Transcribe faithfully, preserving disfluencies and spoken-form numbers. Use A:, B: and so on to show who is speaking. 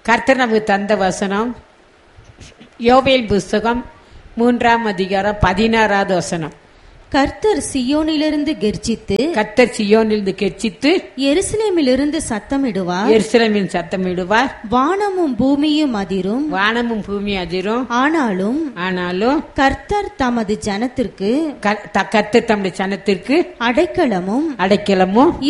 A: கர்த்தர் நமக்கு தந்த வசனம் யோவேல் புஸ்தகம் மூன்றாம் அதிகாரம் பதினாறாவது வசனம்.
B: கர்த்தர் சியோனிலிருந்து கெர்ச்சித்து
A: கர்த்தர் சியோனிலிருந்து கெர்ச்சித்து
B: எருசலேமிலிருந்து சத்தமிடுவார்.
A: எருசலேமின் சத்தமிடுவார்.
B: வானமும் பூமியும் அதிரும்.
A: வானமும் பூமி அதிரும்.
B: ஆனாலும்
A: ஆனாலும்
B: கர்த்தர் தமது ஜனத்திற்கு
A: கர்த்தர் தம்முடைய ஜனத்திற்கு
B: அடைக்கலமும்
A: அடைக்கலமும்